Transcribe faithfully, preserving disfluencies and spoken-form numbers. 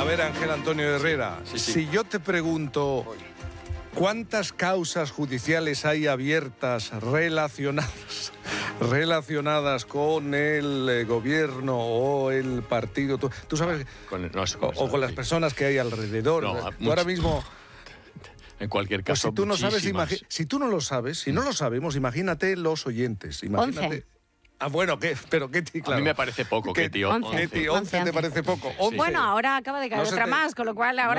A ver, Ángel Antonio Herrera, Sí, sí. si yo te pregunto cuántas causas judiciales hay abiertas relacionadas, relacionadas con el eh, gobierno o el partido, tú, tú sabes, Con, no, o, eso- o con las sí. personas que hay alrededor. No, tú mucho. ahora mismo, En cualquier pues caso, si tú no sabes, muchísimas. imagi- si tú no lo sabes, si no lo sabemos, imagínate los oyentes. Imagínate. Once. Ah, bueno, ¿qué? Pero qué, ti, claro. A mí me parece poco, que tío. Once. ¿Qué, once. ti? once te once. parece poco. once. Bueno, ahora acaba de caer No se otra te- más, con lo cual ahora